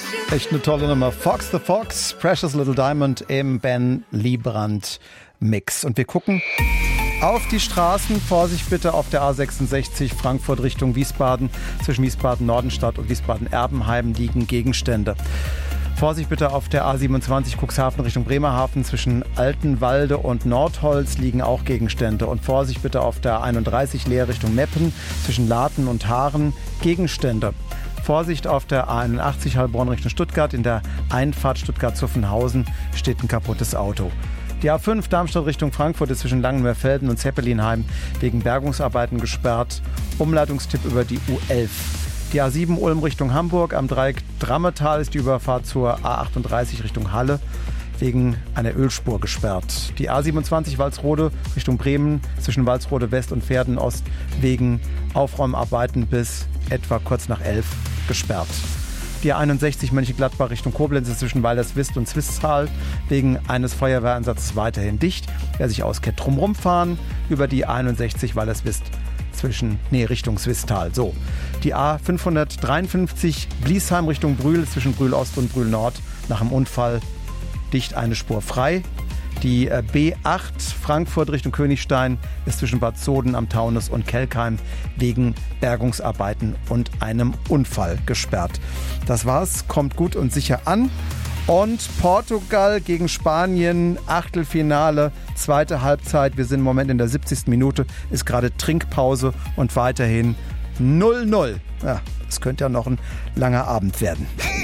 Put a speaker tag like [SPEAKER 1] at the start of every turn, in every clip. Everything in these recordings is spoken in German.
[SPEAKER 1] Echt eine tolle Nummer. Fox the Fox, Precious Little Diamond im Ben Liebrandt Mix. Und wir gucken auf die Straßen. Vorsicht bitte auf der A66 Frankfurt Richtung Wiesbaden. Zwischen Wiesbaden-Nordenstadt und Wiesbaden-Erbenheim liegen Gegenstände. Vorsicht bitte auf der A27 Cuxhaven Richtung Bremerhaven. Zwischen Altenwalde und Nordholz liegen auch Gegenstände. Und Vorsicht bitte auf der A31 Leer Richtung Meppen. Zwischen Laten und Haaren Gegenstände. Vorsicht auf der A81 Heilbronn Richtung Stuttgart. In der Einfahrt Stuttgart-Zuffenhausen steht ein kaputtes Auto. Die A5 Darmstadt Richtung Frankfurt ist zwischen Langenmeerfelden und Zeppelinheim wegen Bergungsarbeiten gesperrt. Umleitungstipp über die U11. Die A7 Ulm Richtung Hamburg. Am Dreieck Drammetal ist die Überfahrt zur A38 Richtung Halle wegen einer Ölspur gesperrt. Die A27 Walsrode Richtung Bremen zwischen Walsrode West und Verden Ost wegen Aufräumarbeiten bis etwa kurz nach 11 gesperrt. Die A61 Mönchengladbach Richtung Koblenz ist zwischen Weilerswist und Zwisttal wegen eines Feuerwehreinsatzes weiterhin dicht. Wer sich auskennt, drumherum fahren über die A61 Weilerswist Richtung Zwisttal. So, die A553 Bliesheim Richtung Brühl zwischen Brühl Ost und Brühl Nord nach dem Unfall dicht eine Spur frei. Die B8 Frankfurt Richtung Königstein ist zwischen Bad Soden am Taunus und Kelkheim wegen Bergungsarbeiten und einem Unfall gesperrt. Das war's, kommt gut und sicher an. Und Portugal gegen Spanien, Achtelfinale, zweite Halbzeit. Wir sind im Moment in der 70. Minute, ist gerade Trinkpause und weiterhin 0-0. Ja, es könnte ja noch ein langer Abend werden.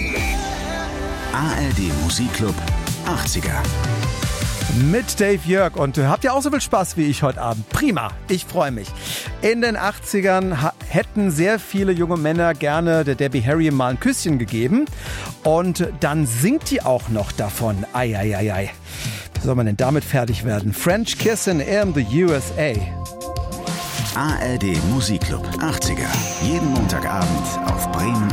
[SPEAKER 2] ARD Musikclub 80er.
[SPEAKER 1] Mit Dave Jörg. Und habt ihr auch so viel Spaß wie ich heute Abend? Prima, ich freue mich. In den 80ern hätten sehr viele junge Männer gerne der Debbie Harry mal ein Küsschen gegeben. Und dann singt die auch noch davon. Ei. Wie soll man denn damit fertig werden? French Kissin' in the USA.
[SPEAKER 2] ARD Musikclub 80er. Jeden Montagabend auf Bremen